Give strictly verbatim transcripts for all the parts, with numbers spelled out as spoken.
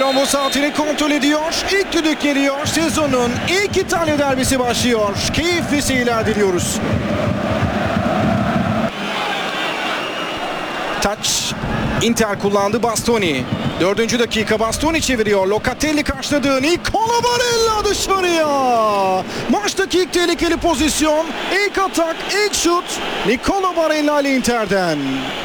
Veron saatini kontrol ediyor. İlk düdük geliyor. Sezonun ilk İtalya derbisi başlıyor. Keyifli seyirler diliyoruz. Touch. Inter kullandı, Bastoni. Dördüncü dakika, Bastoni çeviriyor. Locatelli karşıladı. Nicola Barella dışarıya. Maçtaki ilk tehlikeli pozisyon. İlk atak, ilk şut. Nicola Barella ile Inter'den.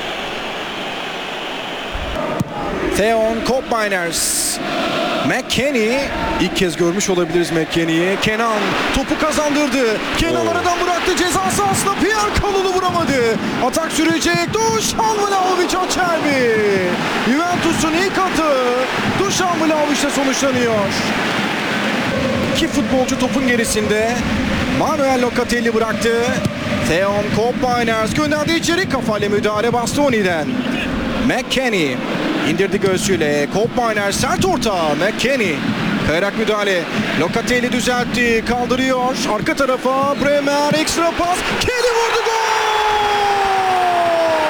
Theon Koopmeiners. McKennie. İlk kez görmüş olabiliriz McKennie'yi. Kenan topu kazandırdı. Kenan Oo. aradan bıraktı. Ceza sahasına Pierre Kalulu vuramadı. Atak sürecek. Dušan Vlahović Acerbi. Juventus'un ilk atı Dušan Vlahović'le sonuçlanıyor. İki futbolcu topun gerisinde. Manuel Locatelli bıraktı. Theon Koopmeiners gönderdi içeri. Kafayla müdahale Bastoni'den. McKennie indirdi göğsüyle. Koopmeiners sert orta. McKennie kayarak müdahale. Locatelli düzeltti. Kaldırıyor. Arka tarafa Bremer ekstra pas. Kelly vurdu, gol!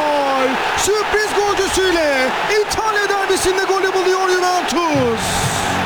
Sürpriz golcüsüyle İtalya derbisinde golü buluyor Juventus.